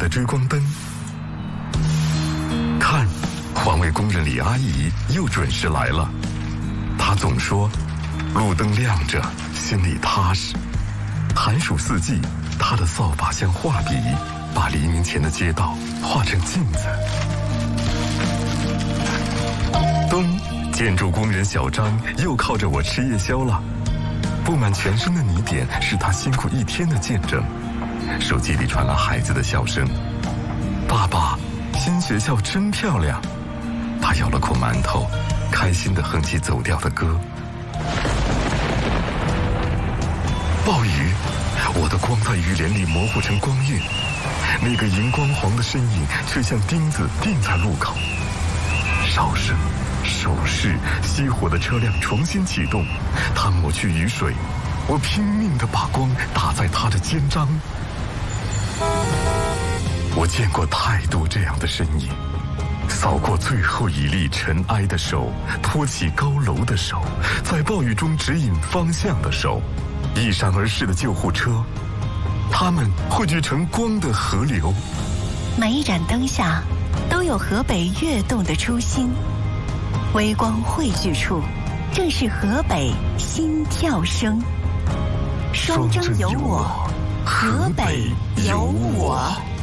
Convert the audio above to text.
的追光灯。看，环卫工人李阿姨又准时来了。她总说，路灯亮着，心里踏实。寒暑四季，她的扫把像画笔，把黎明前的街道画成镜子。冬，建筑工人小张又靠着我吃夜宵了。布满全身的泥点是他辛苦一天的见证。手机里传来孩子的笑声：“爸爸，新学校真漂亮。”他咬了口馒头，开心地哼起走调的歌。暴雨，我的光在雨帘里模糊成光晕，那个荧光黄的身影却像钉子钉在路口。哨声、手势，熄火的车辆重新启动，他抹去雨水，我拼命地把光打在他的肩章。我见过太多这样的身影，扫过最后一粒尘埃的手，托起高楼的手，在暴雨中指引方向的手，一闪而逝的救护车，它们汇聚成光的河流。 每一盏灯下都有河北跃动的初心，微光汇聚处，正是河北心跳声。双征有我，河北有我。